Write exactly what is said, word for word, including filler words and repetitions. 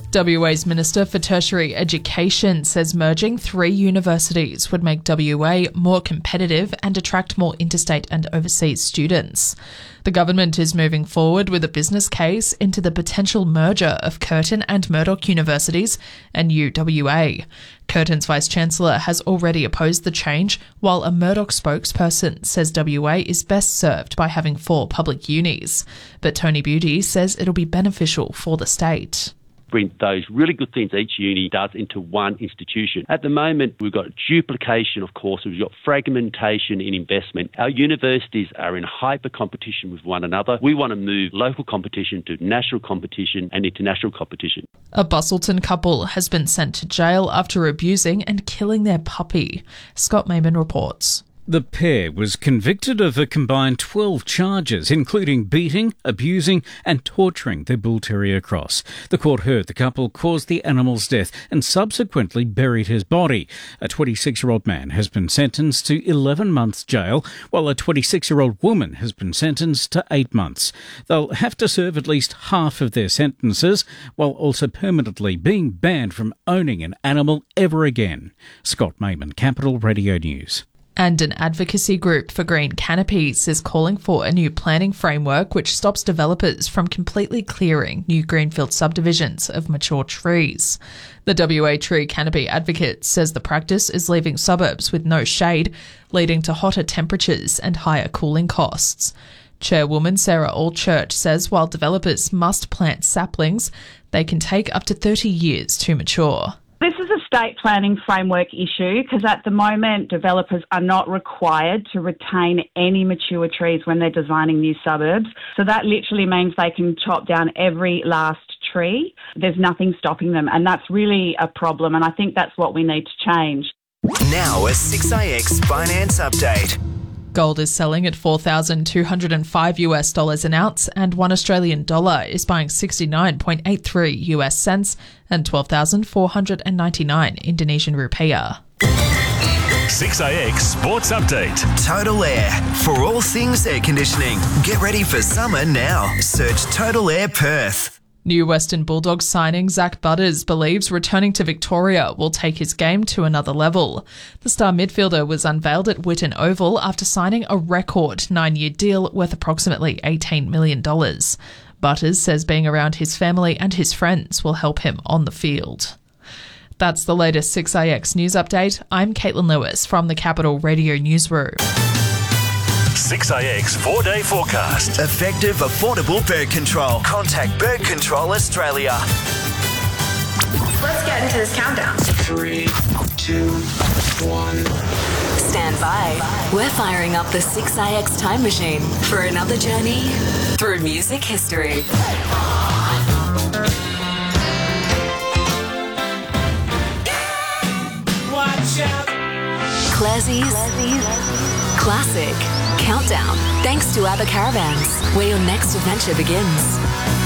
W A's Minister for Tertiary Education says merging three universities would make W A more competitive and attract more interstate and overseas students. The government is moving forward with a business case into the potential merger of Curtin and Murdoch universities and U W A. Curtin's Vice-Chancellor has already opposed the change, while a Murdoch spokesperson says W A is best served by having four public unis. But Tony Beauty says it'll be beneficial for the state. Bring those really good things each uni does into one institution. At the moment, we've got duplication of courses, we've got fragmentation in investment. Our universities are in hyper competition with one another. We want to move local competition to national competition and international competition. A Busselton couple has been sent to jail after abusing and killing their puppy. Scott Mayman reports. The pair was convicted of a combined twelve charges, including beating, abusing and torturing their bull terrier Cross. The court heard the couple caused the animal's death and subsequently buried his body. A twenty-six-year-old man has been sentenced to eleven months jail, while a twenty-six-year-old woman has been sentenced to eight months. They'll have to serve at least half of their sentences, while also permanently being banned from owning an animal ever again. Scott Mayman, Capital Radio News. And an advocacy group for green canopies is calling for a new planning framework which stops developers from completely clearing new greenfield subdivisions of mature trees. The W A Tree Canopy Advocate says the practice is leaving suburbs with no shade, leading to hotter temperatures and higher cooling costs. Chairwoman Sarah Allchurch says while developers must plant saplings, they can take up to thirty years to mature. This is a state planning framework issue because at the moment developers are not required to retain any mature trees when they're designing new suburbs. So that literally means they can chop down every last tree. There's nothing stopping them, and that's really a problem, and I think that's what we need to change. Now a six I X finance update. Gold is selling at four thousand two hundred five US dollars an ounce, and one Australian dollar is buying sixty-nine point eight three US cents and twelve thousand four hundred ninety-nine Indonesian rupiah. six I X Sports Update. Total Air. For all things air conditioning. Get ready for summer now. Search Total Air Perth. New Western Bulldogs signing Zach Butters believes returning to Victoria will take his game to another level. The star midfielder was unveiled at Whitten Oval after signing a record nine-year deal worth approximately eighteen million dollars. Butters says being around his family and his friends will help him on the field. That's the latest six I X news update. I'm Caitlin Lewis from the Capital Radio Newsroom. six I X four-day forecast. Effective, affordable bird control. Contact Bird Control Australia. Let's get into this countdown. Three, two, one. Stand by. We're firing up the six I X time machine for another journey through music history. Watch out. Classie's Classic Countdown. Thanks to ABBA Caravans, where your next adventure begins.